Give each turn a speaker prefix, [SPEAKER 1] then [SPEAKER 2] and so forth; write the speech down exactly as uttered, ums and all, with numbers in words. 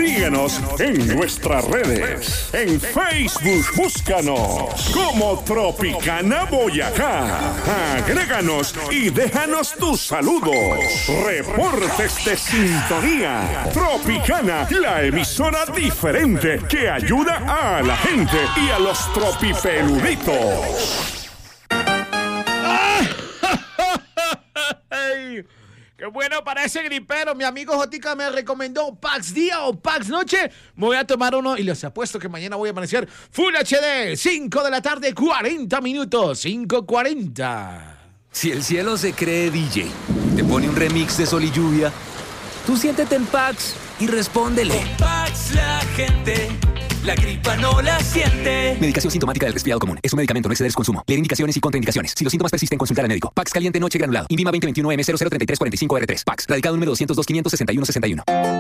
[SPEAKER 1] Síguenos en nuestras redes. En Facebook, búscanos como Tropicana Boyacá. Agréganos y déjanos tus saludos. Reportes de sintonía. Tropicana, la emisora diferente que ayuda a la gente y a los tropipeluditos.
[SPEAKER 2] Qué bueno para ese gripero. Mi amigo Jotica me recomendó Pax Día o Pax Noche. Me voy a tomar uno y les apuesto que mañana voy a amanecer Full H D. cinco de la tarde, cuarenta minutos. cinco cuarenta.
[SPEAKER 3] Si el cielo se cree D J, te pone un remix de Sol y Lluvia, tú siéntete en Pax y respóndele.
[SPEAKER 4] Con Pax la gente, la gripa no la siente.
[SPEAKER 3] Medicación sintomática del resfriado común. Es un medicamento, no exceder su consumo. Leer indicaciones y contraindicaciones. Si los síntomas persisten, consultar al médico. Pax caliente noche granulado. Invima veinte veintiuno M cero cero treinta y tres cuarenta y cinco R tres. Pax. Radicado número doscientos dos, quinientos sesenta y uno sesenta y uno.